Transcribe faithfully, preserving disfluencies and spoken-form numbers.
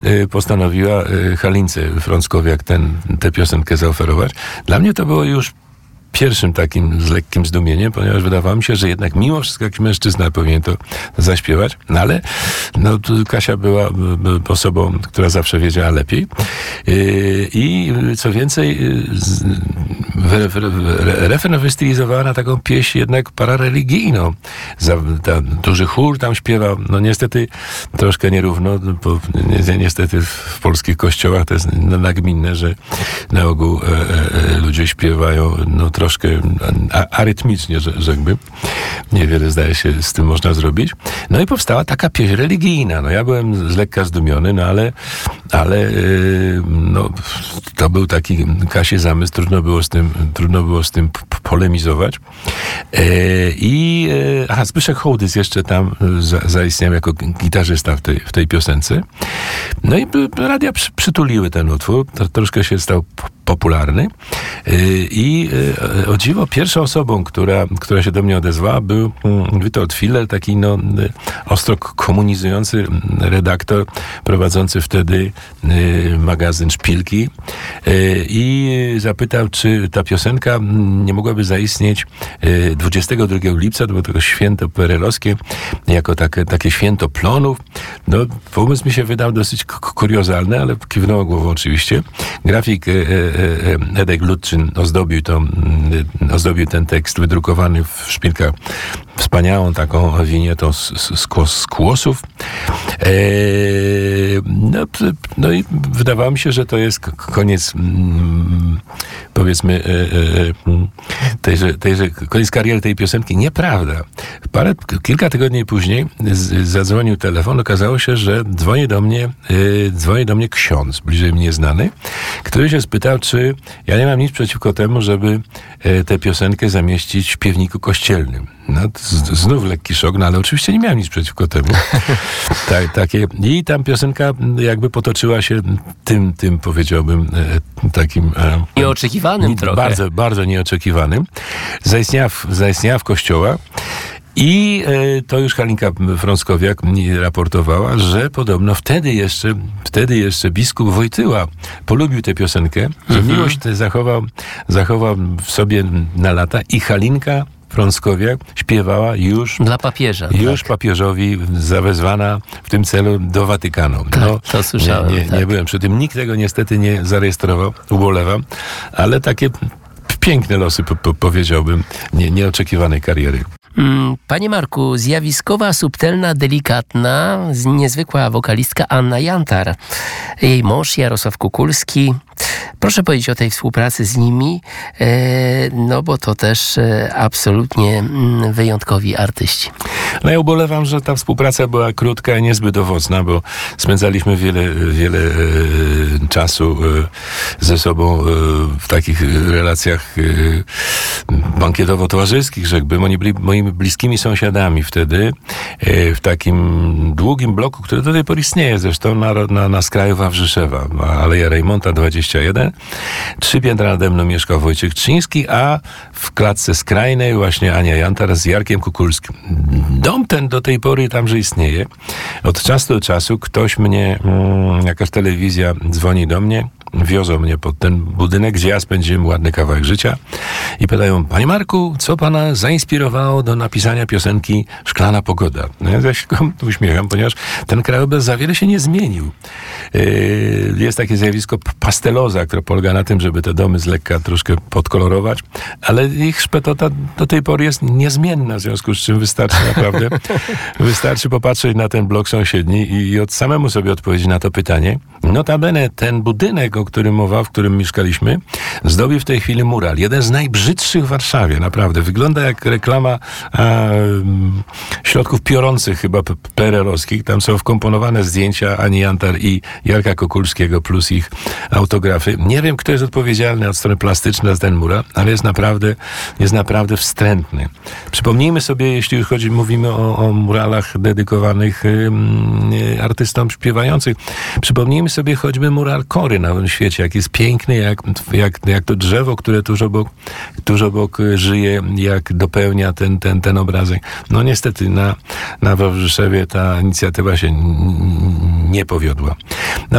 postanowiła Halince Frąckowiak ten, tę piosenkę zaoferować. Dla mnie to było już pierwszym takim z lekkim zdumieniem, ponieważ wydawało mi się, że jednak mimo wszystko jakiś mężczyzna powinien to zaśpiewać, no ale no, Kasia była osobą, która zawsze wiedziała lepiej. I co więcej, refren wystylizowała na taką pieśń jednak parareligijną. Duży chór tam śpiewał, no niestety troszkę nierówno, bo niestety w polskich kościołach to jest nagminne, że na ogół ludzie śpiewają no troszkę arytmicznie, rzekłbym. Niewiele, zdaje się, z tym można zrobić. No i powstała taka pieśń religijna. No ja byłem z lekka zdumiony, no ale, ale no, to był taki Kasi zamysł, trudno było z tym, trudno było z tym polemizować. I aha, Zbyszek Hołdys jeszcze tam zaistniał jako gitarzysta w tej, w tej piosence. No i radia przytuliły ten utwór, troszkę się stał popularny. I o dziwo, pierwszą osobą, która, która się do mnie odezwała, był Witold Filler, taki no, ostro komunizujący redaktor, prowadzący wtedy magazyn Szpilki, i zapytał, czy ta piosenka nie mogłaby zaistnieć dwudziestego drugiego lipca, to było to święto perelowskie, jako takie, takie święto plonów. No, pomysł mi się wydał dosyć kuriozalny, ale kiwnął głową oczywiście. Grafik Edek Ludczyn ozdobił, to, ozdobił ten tekst wydrukowany w Szpilkach wspaniałą taką winietą z, z, z kłosów. Eee, no, no i wydawało mi się, że to jest koniec mm, powiedzmy e, e, tejże, tejże, koniec kariery tej piosenki. Nieprawda. Parę, kilka tygodni później z, zadzwonił telefon. Okazało się, że dzwoni do mnie e, dzwoni do mnie ksiądz, bliżej mnie znany, który się spytał, czy ja nie mam nic przeciwko temu, żeby e, tę piosenkę zamieścić w śpiewniku kościelnym. No, z, znów lekki szok, no ale oczywiście nie miałem nic przeciwko temu. Tak, takie, i tam piosenka jakby potoczyła się tym, tym powiedziałbym, e, takim... E, nieoczekiwanym trochę. Bardzo, bardzo nieoczekiwanym. Zaistniała w, zaistniała w kościołach. I e, to już Halinka Frąckowiak mi raportowała, że podobno wtedy jeszcze, wtedy jeszcze biskup Wojtyła polubił tę piosenkę, że mhm. miłość tę zachował, zachował w sobie na lata i Halinka Frąckowiak śpiewała już dla papieża. Już tak. papieżowi zawezwana w tym celu do Watykanu. Tak, no, to słyszałem. Nie, nie, tak. nie byłem przy tym. Nikt tego niestety nie zarejestrował. Ubolewam. Ale takie piękne losy, po, po, powiedziałbym, nie, nieoczekiwanej kariery. Panie Marku, zjawiskowa, subtelna, delikatna, niezwykła wokalistka Anna Jantar. Jej mąż Jarosław Kukulski. Proszę powiedzieć o tej współpracy z nimi, no bo to też absolutnie wyjątkowi artyści. No ja ubolewam, że ta współpraca była krótka i niezbyt owocna, bo spędzaliśmy wiele, wiele e, czasu e, ze sobą e, w takich relacjach e, bankietowo-towarzyskich, rzekłbym. Oni byli moimi bliskimi sąsiadami wtedy, e, w takim długim bloku, który do tej pory istnieje zresztą na, na, na skraju Wawrzyszewa, Aleja Rejmonta dwadzieścia jeden. Trzy piętra nade mną mieszkał Wojciech Trzyński, a w klatce skrajnej właśnie Ania Jantar z Jarkiem Kukulskim. Dom ten do tej pory tamże istnieje. Od czasu do czasu ktoś mnie, mm, jakaś telewizja dzwoni do mnie, wiozą mnie pod ten budynek, gdzie ja spędziłem ładny kawałek życia i pytają: panie Marku, co pana zainspirowało do napisania piosenki Szklana Pogoda? No ja się uśmiecham, ponieważ ten krajobraz za wiele się nie zmienił. Yy, jest takie zjawisko pasteloza, które polega na tym, żeby te domy z lekka troszkę podkolorować, ale ich szpetota do tej pory jest niezmienna, w związku z czym wystarczy naprawdę, wystarczy popatrzeć na ten blok sąsiedni i od samemu sobie odpowiedzieć na to pytanie. Notabene ten budynek, o którym mowa, w którym mieszkaliśmy, zdobi w tej chwili mural. Jeden z najbrzydszych w Warszawie, naprawdę. Wygląda jak reklama a, środków piorących chyba P R L-owskich. Tam są wkomponowane zdjęcia Ani Jantar i Jarka Kukulskiego plus ich autografy. Nie wiem, kto jest odpowiedzialny od strony plastycznej za ten mural, ale jest naprawdę, jest naprawdę wstrętny. Przypomnijmy sobie, jeśli już chodzi, mówimy o, o muralach dedykowanych y, y, artystom śpiewających, przypomnijmy sobie choćby mural Kory na Nowym Świecie, jak jest piękny, jak, jak, jak to drzewo, które tuż obok, tuż obok żyje, jak dopełnia ten, ten, ten obrazek. No niestety na, na Wawrzyszewie ta inicjatywa się nie powiodła.